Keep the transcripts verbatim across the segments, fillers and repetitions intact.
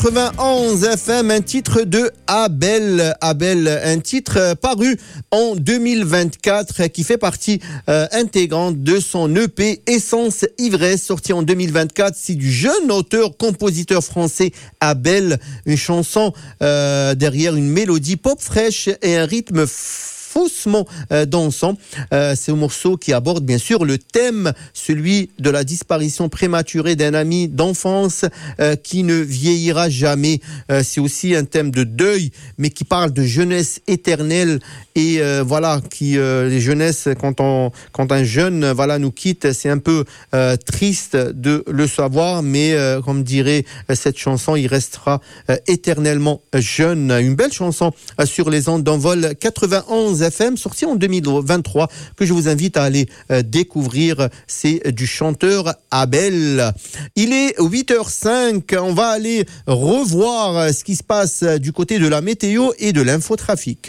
quatre-vingt-onze F M, un titre de Abel. Abel, un titre paru en deux mille vingt-quatre qui fait partie euh, intégrante de son E P Essence Ivresse, sorti en deux mille vingt-quatre. C'est du jeune auteur-compositeur français Abel. Une chanson euh, derrière une mélodie pop fraîche et un rythme faussement euh, dansant. Euh, c'est un morceau qui aborde bien sûr le thème, celui de la disparition prématurée d'un ami d'enfance euh, qui ne vieillira jamais. Euh, c'est aussi un thème de deuil, mais qui parle de jeunesse éternelle et euh, voilà, qui euh, les jeunesses, quand on quand un jeune voilà nous quitte, c'est un peu euh, triste de le savoir, mais euh, comme dirait euh, cette chanson, il restera euh, éternellement jeune. Une belle chanson euh, sur les ondes d'Envol quatre-vingt-onze F M, sorti en deux mille vingt-trois, que je vous invite à aller euh, découvrir. C'est du chanteur Abel. Il est huit heures cinq, on va aller revoir ce qui se passe du côté de la météo et de l'infotrafic.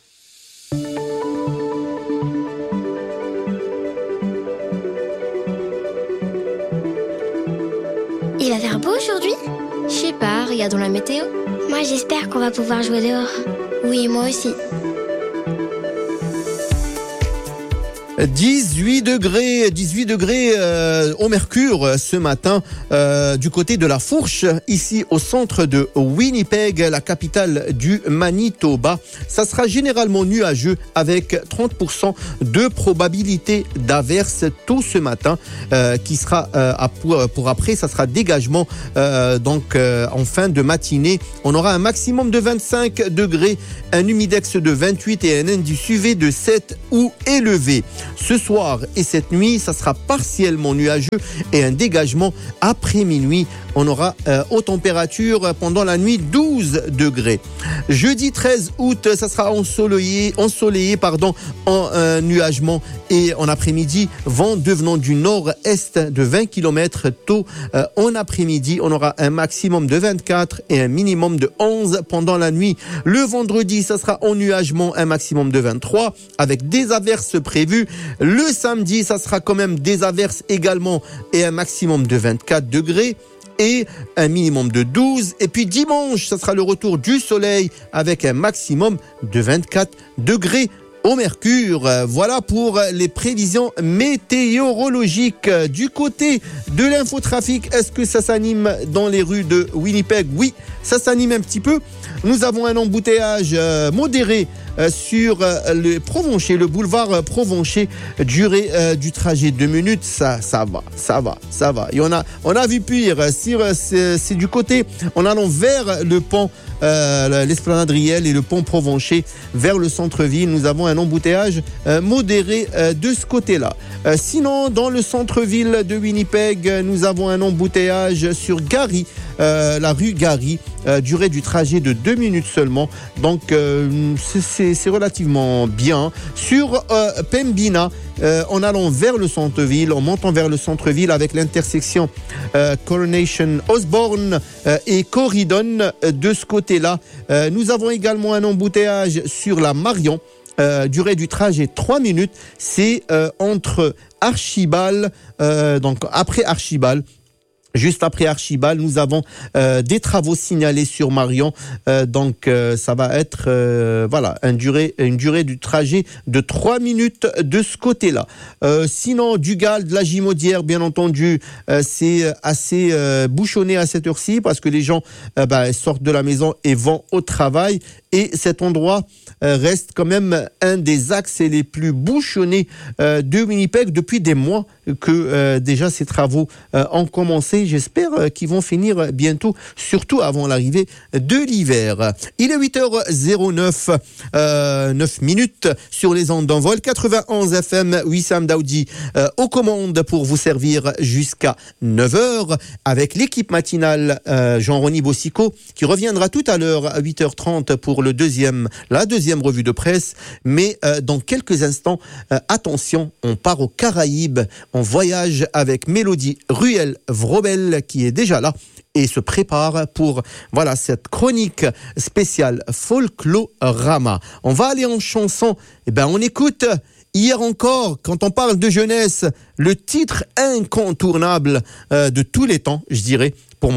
Il va faire beau aujourd'hui ? Je sais pas, regardons la météo. Moi j'espère qu'on va pouvoir jouer dehors. Oui, moi aussi. dix-huit degrés, dix-huit degrés euh, au mercure ce matin euh, du côté de la Fourche, ici au centre de Winnipeg, la capitale du Manitoba. Ça sera généralement nuageux avec trente pour cent de probabilité d'averse tôt ce matin, euh, qui sera euh, à, pour, pour après, ça sera dégagement euh, donc euh, en fin de matinée. On aura un maximum de vingt-cinq degrés, un humidex de vingt-huit et un indice U V de sept ou élevé. Ce soir et cette nuit, ça sera partiellement nuageux et un dégagement après minuit. On aura euh, aux températures pendant la nuit douze degrés. Jeudi treize août, ça sera ensoleillé, ensoleillé pardon, en euh, nuagement et en après-midi, vent devenant du nord-est de vingt kilomètres tôt euh, en après-midi. On aura un maximum de vingt-quatre et un minimum de onze pendant la nuit. Le vendredi, ça sera en nuagement, un maximum de vingt-trois avec des averses prévues. Le samedi, ça sera quand même des averses également et un maximum de vingt-quatre degrés. Et un minimum de douze. Et puis dimanche, ça sera le retour du soleil avec un maximum de vingt-quatre degrés au mercure. Voilà pour les prévisions météorologiques. Du côté de l'infotrafic, est-ce que ça s'anime dans les rues de Winnipeg ? Oui, ça s'anime un petit peu. Nous avons un embouteillage euh, modéré euh, sur euh, le Provencher, le boulevard euh, Provencher. Durée euh, du trajet deux minutes, ça, ça va, ça va, ça va. Et on a, on a vu pire. Si, c'est, c'est du côté, en allant vers le pont, euh, l'esplanade Riel et le pont Provencher, vers le centre-ville, nous avons un embouteillage euh, modéré euh, de ce côté-là. Euh, sinon, dans le centre-ville de Winnipeg, nous avons un embouteillage sur Gary, euh, la rue Gary. Euh, durée du trajet de deux minutes seulement, donc euh, c'est, c'est relativement bien. Sur euh, Pembina, euh, en allant vers le centre-ville, en montant vers le centre-ville avec l'intersection euh, Coronation Osborne euh, et Corridon, euh, de ce côté-là, euh, nous avons également un embouteillage sur la Marion. Euh, durée du trajet trois minutes, c'est euh, entre Archibald, euh, donc après Archibald. Juste après Archibald, nous avons euh, des travaux signalés sur Marion, euh, donc euh, ça va être euh, voilà une durée une durée du trajet de trois minutes de ce côté-là. Euh, sinon, Dugal, de la Gimaudière, bien entendu, euh, c'est assez euh, bouchonné à cette heure-ci parce que les gens euh, bah, sortent de la maison et vont au travail. Et cet endroit euh, reste quand même un des axes les plus bouchonnés euh, de Winnipeg depuis des mois que euh, déjà ces travaux euh, ont commencé. J'espère euh, qu'ils vont finir bientôt, surtout avant l'arrivée de l'hiver. Il est huit heures neuf, euh, neuf minutes sur les ondes d'Envol. quatre-vingt-onze F M, Wissam Daoudi euh, aux commandes pour vous servir jusqu'à neuf heures avec l'équipe matinale euh, Jean-Rony Bossico qui reviendra tout à l'heure à huit heures trente pour le deuxième, la deuxième revue de presse. Mais euh, dans quelques instants, euh, attention, on part aux Caraïbes. On voyage avec Mélodie Ruel-Vrobel qui est déjà là et se prépare pour voilà cette chronique spéciale Folklorama. On va aller en chanson. Eh ben, on écoute hier encore, quand on parle de jeunesse, le titre incontournable euh, de tous les temps, je dirais, pour moi.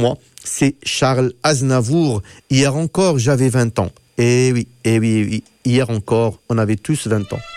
c'est Charles Aznavour. Hier encore, j'avais vingt ans. Eh oui, eh oui, eh oui, hier encore, on avait tous vingt ans.